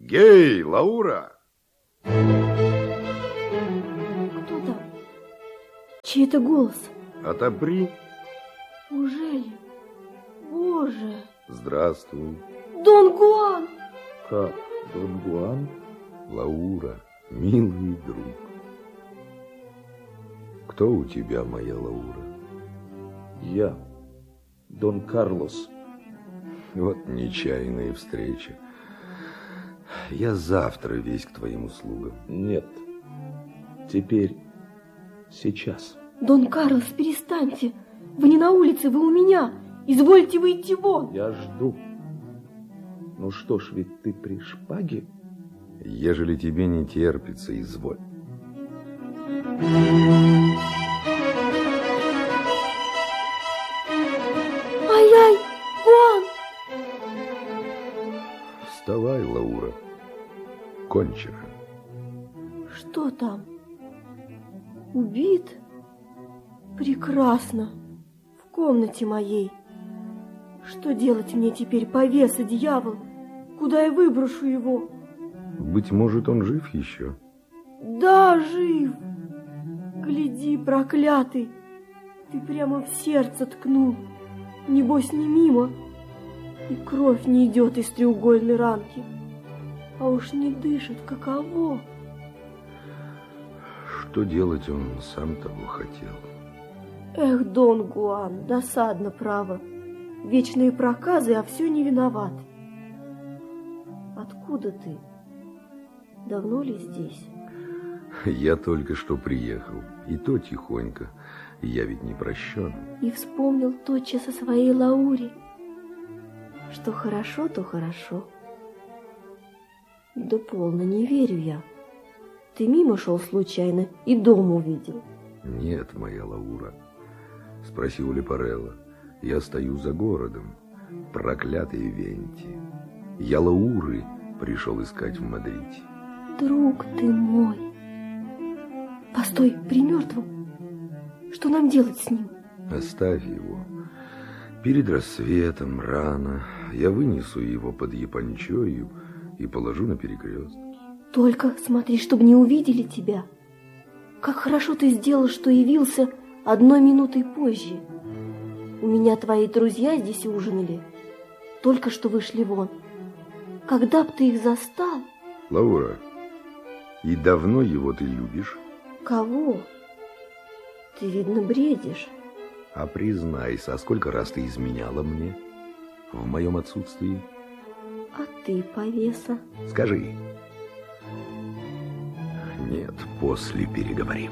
Гей, Лаура! Кто там? Чей это голос? Отопри. Неужели? Боже! Здравствуй. Дон Гуан! Как, Дон Гуан? Лаура, милый друг. Кто у тебя, моя Лаура? Я, Дон Карлос. Вот нечаянная встреча. Я завтра весь к твоим услугам. Нет, теперь, сейчас. Дон Карлос, перестаньте. Вы не на улице, вы у меня. Извольте выйти вон. Я жду. Ну что ж, ведь ты при шпаге? Ежели тебе не терпится, изволь. Ай-ай, Гуан! Вставай, Лаура. Кончено. Что там? Убит? Прекрасно. В комнате моей. Что делать мне теперь, повеса, дьявол? Куда я выброшу его? Быть может, он жив еще? Да, жив. Гляди, проклятый, ты прямо в сердце ткнул. Небось, не мимо. И кровь не идет из треугольной ранки. А уж не дышит, каково? Что делать, он сам того хотел. Эх, Дон Гуан, досадно, право. Вечные проказы, а все не виноват. Откуда ты? Давно ли здесь? Я только что приехал, и то тихонько. Я ведь не прощен. И вспомнил тотчас о своей Лауре. Что хорошо, то хорошо. Да полно, не верю я. Ты мимо шел случайно и дом увидел. Нет, моя Лаура. Спроси у Лепарелло. Я стою за городом, проклятый Венти. Я Лауры пришел искать в Мадрите. Друг ты мой. Постой, при мертвом. Что нам делать с ним? Оставь его. Перед рассветом, рано, я вынесу его под япончою и положу на перекрестке. Только смотри, чтобы не увидели тебя. Как хорошо ты сделал, что явился одной минутой позже. У меня твои друзья здесь ужинали. Только что вышли вон. Когда б ты их застал... Лаура, и давно его ты любишь? Кого? Ты, видно, бредишь. А признайся, а сколько раз ты изменяла мне в моем отсутствии? А ты, повеса? Скажи. Нет, после переговорим.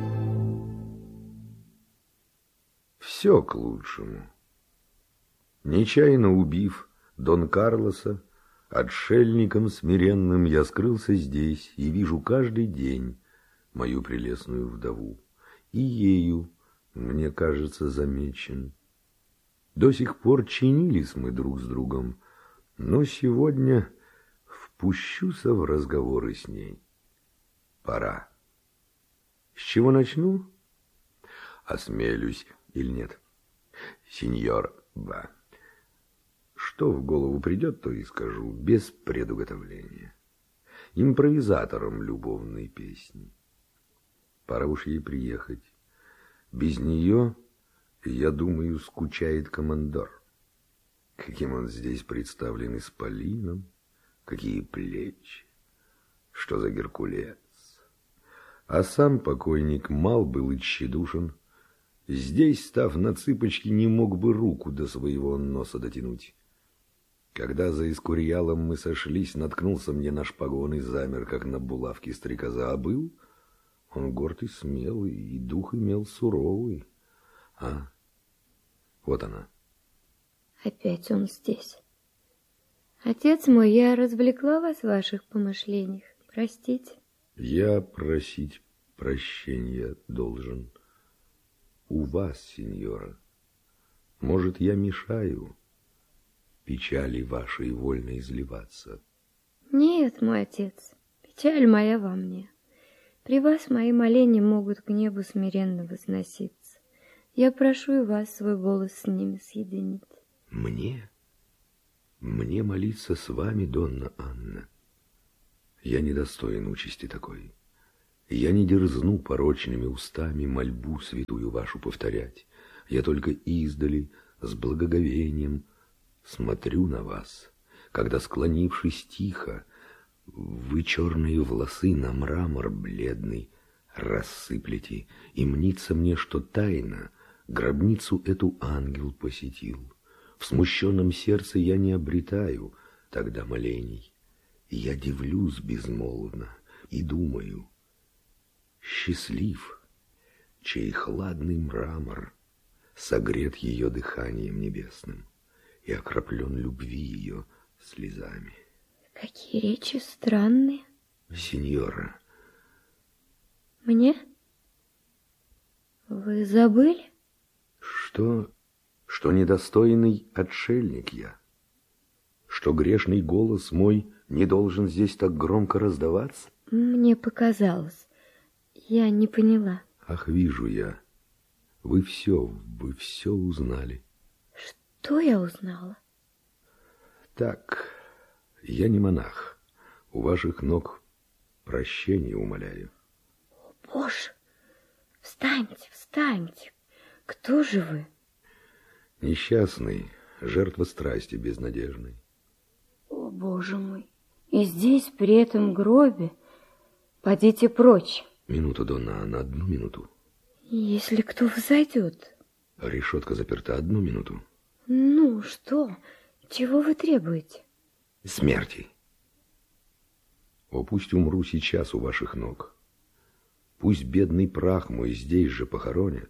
Все к лучшему. Нечаянно убив Дон Карлоса, отшельником смиренным я скрылся здесь и вижу каждый день мою прелестную вдову. И ею, мне кажется, замечен. До сих пор чинились мы друг с другом, но сегодня впущуся в разговоры с ней. Пора. С чего начну? Осмелюсь или нет? Сеньор, да. Что в голову придет, то и скажу, без предуготовления. Импровизатором любовной песни. Пора уж ей приехать. Без нее, я думаю, скучает командор. Каким он здесь представлен исполином, какие плечи, что за Геркулес. А сам покойник мал был и тщедушен. Здесь, став на цыпочки, не мог бы руку до своего носа дотянуть. Когда за Эскурьялом мы сошлись, наткнулся мне на шпагон и замер, как на булавке стрекоза, а был он горд и смелый, и дух имел суровый. А, вот она. Опять он здесь. Отец мой, я развлекла вас в ваших помышлениях. Простите. Я просить прощения должен у вас, сеньора. Может, я мешаю печали вашей вольно изливаться? Нет, мой отец, печаль моя во мне. При вас мои моления могут к небу смиренно возноситься. Я прошу и вас свой голос с ними соединить. Мне? Мне молиться с вами, Донна Анна? Я недостоин участи такой. Я не дерзну порочными устами мольбу святую вашу повторять. Я только издали с благоговением смотрю на вас, когда, склонившись тихо, вы черные волосы на мрамор бледный рассыплете, и мнится мне, что тайно гробницу эту ангел посетил. В смущенном сердце я не обретаю тогда молений. Я дивлюсь безмолвно и думаю, счастлив, чей хладный мрамор согрет ее дыханием небесным и окроплен любви ее слезами. Какие речи странные. Сеньора. Мне? Вы забыли? Что недостойный отшельник я? Что грешный голос мой не должен здесь так громко раздаваться? Мне показалось. Я не поняла. Ах, вижу я. Вы все узнали. Что я узнала? Так, я не монах. У ваших ног прощения умоляю. О, Боже! Встаньте, встаньте! Кто же вы? Несчастный, жертва страсти безнадежной. О, Боже мой! И здесь, при этом гробе, подите прочь. Минуту, Донна Анна, 1 минуту. Если кто взойдет. Решетка заперта, 1 минуту. Ну, что? Чего вы требуете? Смерти. О, пусть умру сейчас у ваших ног. Пусть бедный прах мой здесь же похоронят.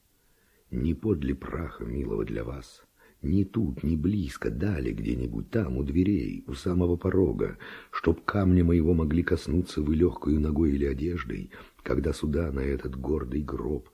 Не подле праха, милого для вас, ни тут, ни близко, дали где-нибудь там, у дверей, у самого порога, чтоб камня моего могли коснуться вы легкою ногой или одеждой, когда сюда, на этот гордый гроб,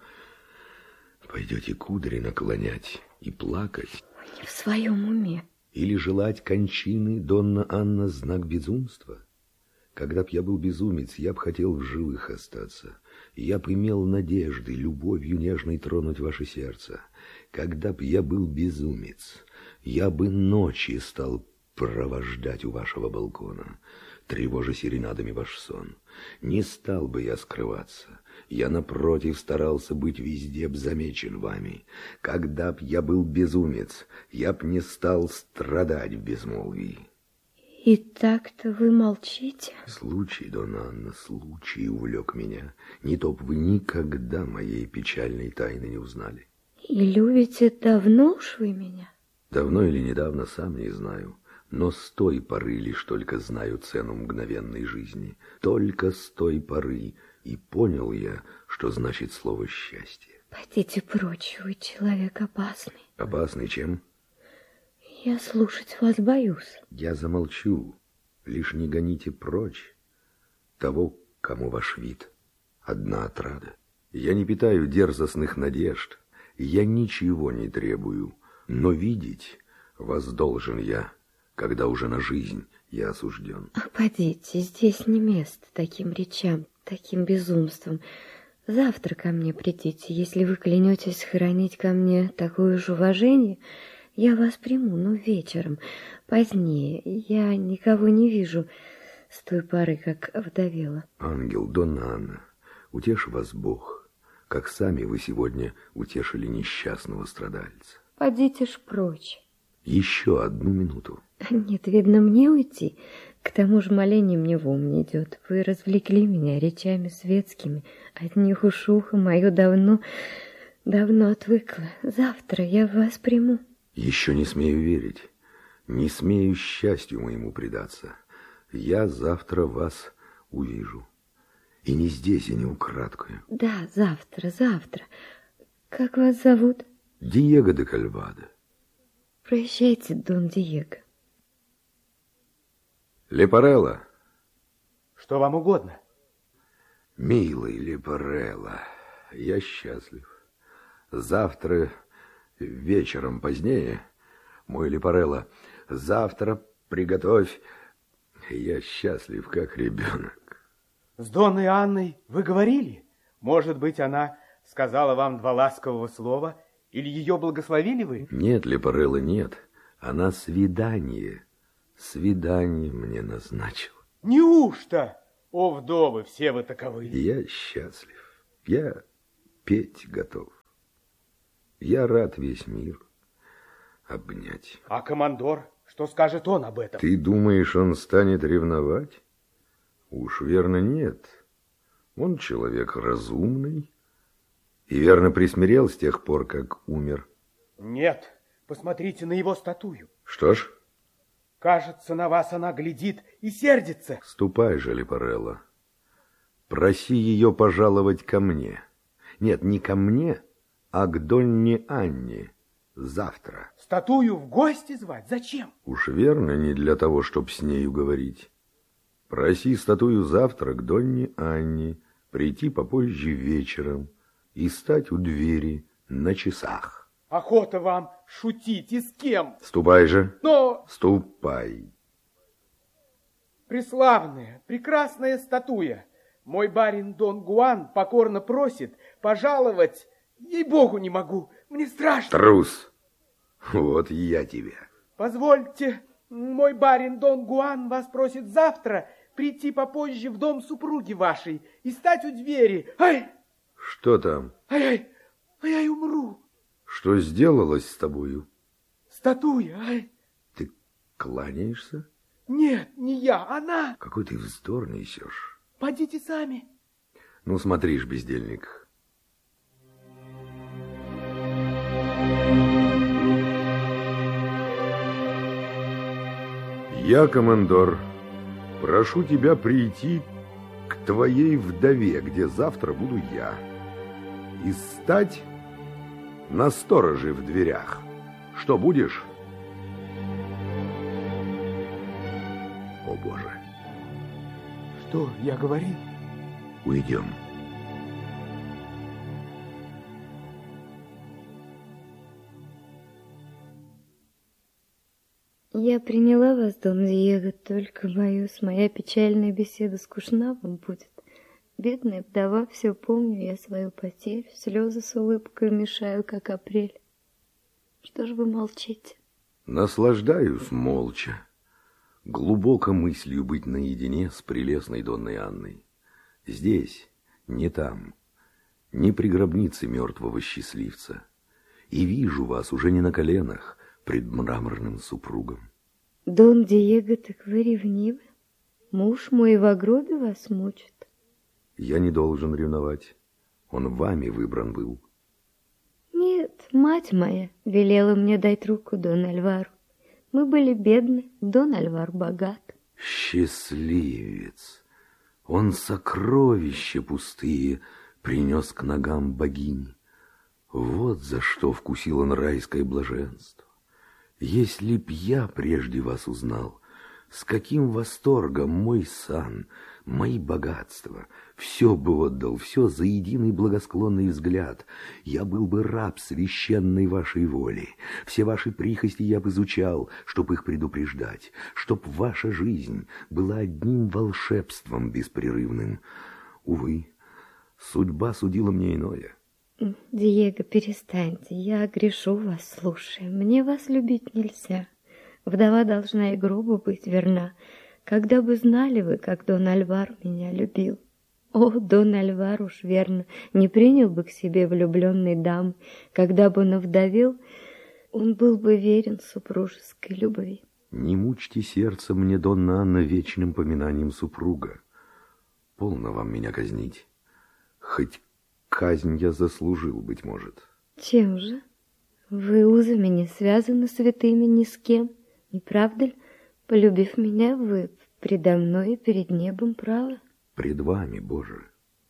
пойдете кудри наклонять и плакать. Вы не в своем уме. Или желать кончины, Донна Анна, знак безумства? Когда б я был безумец, я б хотел в живых остаться. Я б имел надежды, любовью нежной тронуть ваше сердце. Когда б я был безумец, я бы ночи стал провождать у вашего балкона, тревожа серенадами ваш сон. Не стал бы я скрываться. Я, напротив, старался быть везде б замечен вами. Когда б я был безумец, я б не стал страдать в безмолвии. И так-то вы молчите? Случай, Донна Анна, случай увлек меня. Не то б вы никогда моей печальной тайны не узнали. И любите давно уж вы меня? Давно или недавно, сам не знаю. Но с той поры лишь только знаю цену мгновенной жизни. Только с той поры и понял я, что значит слово «счастье». Пойдите прочь, вы человек опасный. Опасный чем? Я слушать вас боюсь. Я замолчу, лишь не гоните прочь того, кому ваш вид одна отрада. Я не питаю дерзостных надежд, я ничего не требую, но видеть вас должен я, когда уже на жизнь я осужден. Подите, здесь не место таким речам, таким безумством. Завтра ко мне придите, если вы клянетесь хранить ко мне такое же уважение. Я вас приму, но вечером, позднее. Я никого не вижу с той поры, как вдовела. Ангел, Донна Анна, утешь вас Бог, как сами вы сегодня утешили несчастного страдальца. Подите ж прочь. Еще 1 минуту. Нет, видно, мне уйти. К тому же моление мне в ум не идет. Вы развлекли меня речами светскими. От них уж ухо мое давно отвыкло. Завтра я вас приму. Еще не смею верить, не смею счастью моему предаться. Я завтра вас увижу. И не здесь, и не украдкою. Да, завтра. Как вас зовут? Диего де Кальвадо. Прощайте, Дон Диего. Лепарелло. Что вам угодно? Милый Лепарелло, я счастлив. Завтра вечером позднее, мой Лепарелло, завтра приготовь. Я счастлив, как ребенок. С Донной Анной вы говорили? Может быть, она сказала вам 2 ласкового слова, или ее благословили вы? Нет, Лепарелло, нет. Она свидание мне назначила. Неужто? О, вдовы, все вы таковы. Я счастлив. Я петь готов. Я рад весь мир обнять. А командор, что скажет он об этом? Ты думаешь, он станет ревновать? Уж верно нет. Он человек разумный и верно присмирел с тех пор, как умер. Нет, посмотрите на его статую. Что ж? Кажется, на вас она глядит и сердится. Ступай же, Лепарелло. Проси ее пожаловать ко мне. Нет, не ко мне, а к Донне Анне завтра. Статую в гости звать? Зачем? Уж верно, не для того, чтоб с нею говорить. Проси статую завтра к Донне Анне прийти попозже вечером и стать у двери на часах. Охота вам шутить, и с кем? Ступай же. Но... Ступай. Преславная, прекрасная статуя. Мой барин Дон Гуан покорно просит пожаловать. Ей-богу, не могу, мне страшно. Трус. Вот я тебя. Позвольте, мой барин Дон Гуан вас просит завтра прийти попозже в дом супруги вашей и стать у двери. Ай! Что там? Ай-ай, ай-ай, умру. Что сделалось с тобою? Статуя, ай. Ты кланяешься? Нет, не я, она. Какой ты вздор несешь. Пойдите сами. Ну, смотри ж, бездельник. Я, командор, прошу тебя прийти к твоей вдове, где завтра буду я, и стать на стороже в дверях. Что будешь? О, Боже! Что я говорил? Уйдем. Я приняла вас, Дон Диего, только боюсь, моя печальная беседа скучна вам будет. Бедная вдова, все помню я свою потерю, слезы с улыбкой мешаю, как апрель. Что ж вы молчите? Наслаждаюсь молча, глубоко мыслью быть наедине с прелестной Донной Анной. Здесь, не там, не при гробнице мертвого счастливца. И вижу вас уже не на коленах пред мраморным супругом. Дон Диего, так вы ревнивы? Муж мой в гробе вас мучит. Я не должен ревновать. Он вами выбран был. Нет, мать моя велела мне дать руку Дон Альвару. Мы были бедны, Дон Альвар богат. Счастливец! Он сокровища пустые принес к ногам богини. Вот за что вкусил он райское блаженство. Если б я прежде вас узнал, с каким восторгом мой сан, мои богатства, все бы отдал, все за единый благосклонный взгляд. Я был бы раб священной вашей воли. Все ваши прихости я бы изучал, чтоб их предупреждать, чтоб ваша жизнь была одним волшебством беспрерывным. Увы, судьба судила мне иное. Диего, перестаньте, я грешу вас, слушая. Мне вас любить нельзя. Вдова должна и грубо быть верна. Когда бы знали вы, как Дон Альвар меня любил. О, Дон Альвар уж верно не принял бы к себе влюбленной дамы. Когда бы он овдовел, он был бы верен супружеской любви. Не мучьте сердце мне, Донна Анна, вечным поминанием супруга. Полно вам меня казнить. Хоть казнь я заслужил, быть может. Чем же? Вы узами не связаны святыми ни с кем, не правда ли? Полюбив меня, вы предо мной и перед небом правы. Пред вами, Боже.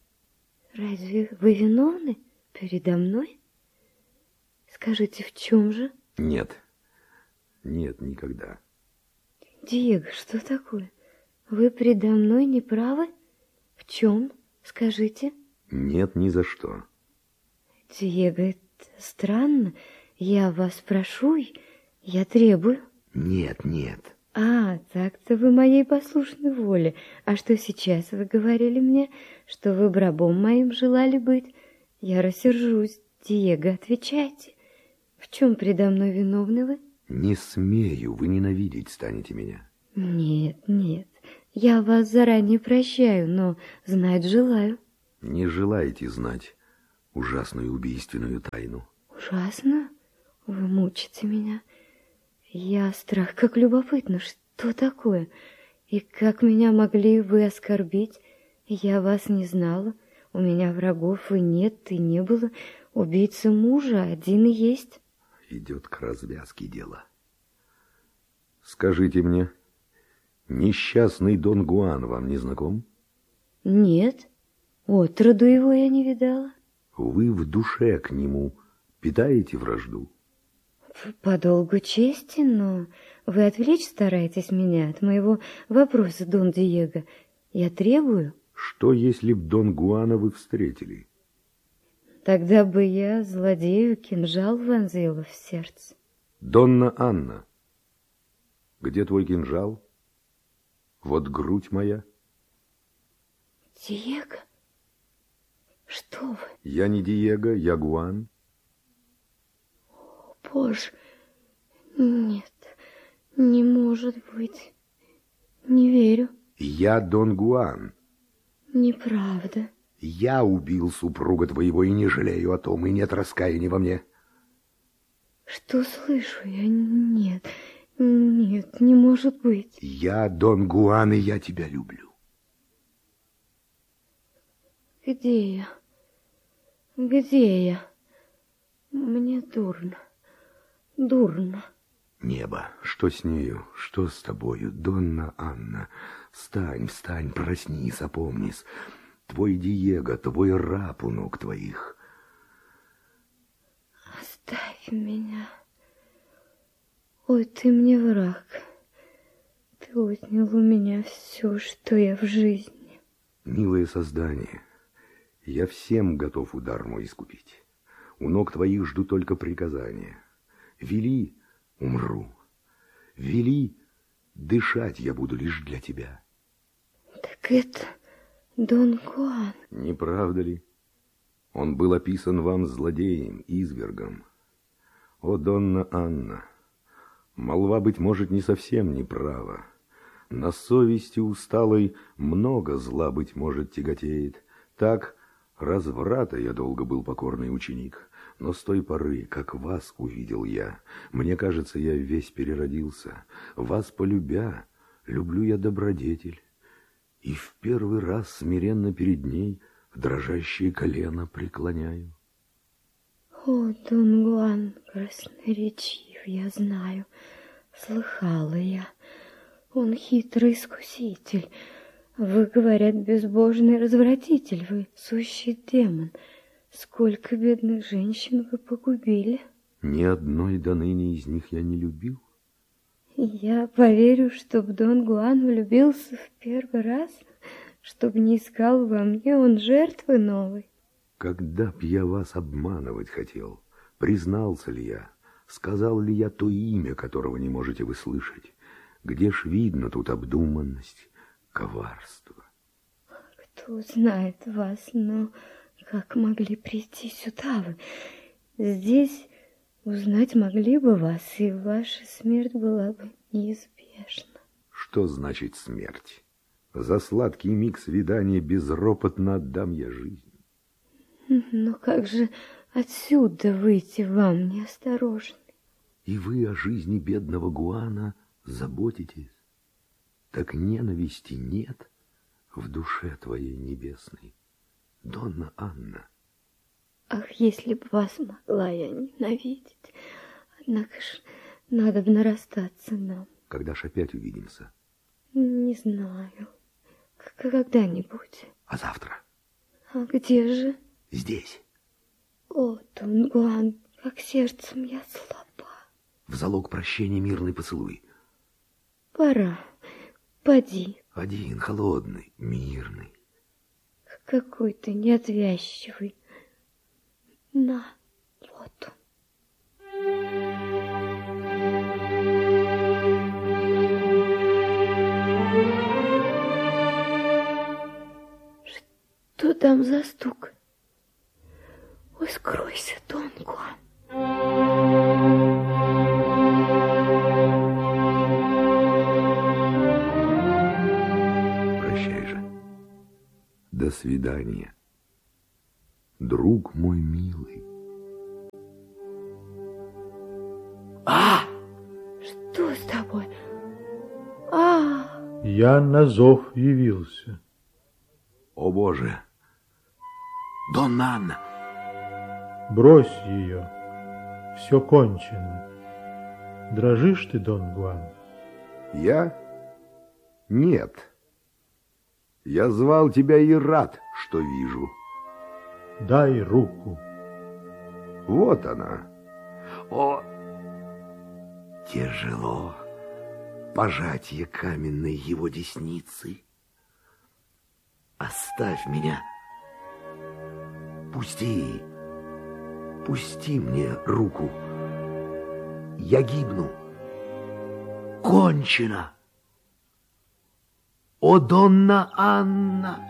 Разве вы виновны передо мной? Скажите, в чем же? Нет, нет, никогда. Диего, что такое? Вы предо мной не правы? В чем? Скажите. Нет, ни за что. Диего, это странно. Я вас прошу, я требую. Нет, нет. А, так-то вы моей послушной воле. А что сейчас вы говорили мне, что вы б рабом моим желали быть? Я рассержусь. Диего, отвечайте. В чем предо мной виновны вы? Не смею, вы ненавидеть станете меня. Нет, нет, Я вас заранее прощаю, но знать желаю. Не желаете знать ужасную убийственную тайну? Ужасно? Вы мучите меня. Я страх, как любопытно, что такое? И как меня могли вы оскорбить? Я вас не знала. У меня врагов и нет, и не было. Убийца мужа один и есть. Идет к развязке дело. Скажите мне, несчастный Дон Гуан вам не знаком? Нет, отроду его я не видала. Вы в душе к нему питаете вражду? По долгу чести, но вы отвлечь стараетесь меня от моего вопроса, Дон Диего. Я требую. Что, если б Дон Гуана вы встретили? Тогда бы я злодею кинжал вонзила в сердце. Донна Анна, где твой кинжал? Вот грудь моя. Диего? Что вы? Я не Диего, я Гуан. О, Боже, нет, не может быть. Не верю. Я Дон Гуан. Неправда. Я убил супруга твоего и не жалею о том, и нет раскаяния во мне. Что слышу я? Нет, нет, не может быть. Я Дон Гуан, и я тебя люблю. Где я? Где я? Мне дурно, дурно. Небо, что с нею, что с тобою, Донна Анна? Встань, встань, проснись, опомнись. Твой Диего, твой раб у ног твоих. Оставь меня. Ой, ты мне враг. Ты отнял у меня все, что я в жизни. Милое создание, я всем готов удар мой искупить. У ног твоих жду только приказания. Вели, умру. Вели, дышать я буду лишь для тебя. Так это Дон Гуан. Не правда ли? Он был описан вам злодеем, извергом. О, Донна Анна, молва, быть может, не совсем неправа. На совести усталой много зла, быть может, тяготеет. Так, разврата я долго был покорный ученик. Но с той поры, как вас увидел я, мне кажется, я весь переродился. Вас полюбя, люблю я добродетель. И в первый раз смиренно перед ней в дрожащие колено преклоняю. О, Дон Гуан, красноречив, я знаю, слыхала я. Он хитрый искуситель. Вы, говорят, безбожный развратитель, вы сущий демон. Сколько бедных женщин вы погубили? Ни одной до ныне из них я не любил. Я поверю, чтоб Дон Гуан влюбился в первый раз, чтоб не искал во мне он жертвы новой. Когда б я вас обманывать хотел, признался ли я, сказал ли я то имя, которого не можете вы слышать? Где ж видно тут обдуманность, коварство? Кто знает вас, но как могли прийти сюда вы? Здесь узнать могли бы вас, и ваша смерть была бы неизбежна. Что значит смерть? За сладкий миг свидания безропотно отдам я жизнь. Но как же отсюда выйти вам неосторожно? И вы о жизни бедного Гуана заботитесь? Так ненависти нет в душе твоей небесной, Донна Анна. Ах, если бы вас могла я ненавидеть. Однако ж надо бы нарастаться нам. Когда ж опять увидимся? Не знаю. Когда-нибудь. А завтра? А где же? Здесь. О, Дон Гуан, как сердцем я слаба. В залог прощения мирный поцелуй. Пора. Поди. Один, холодный, мирный. Какой ты неотвязчивый. На, вот он. Что там за стук? Ой, скройся, Дон Гуан. До свидания, друг мой милый. Что с тобой? Я на зов явился. О, Боже! Донна Анна! Брось ее, все кончено. Дрожишь ты, Дон Гуан? Я? Нет. Я звал тебя и рад, что вижу. Дай руку. Вот она. О, тяжело пожатие каменной его десницы. Оставь меня. Пусти мне руку. Я гибну. Кончено. О, Донна Анна!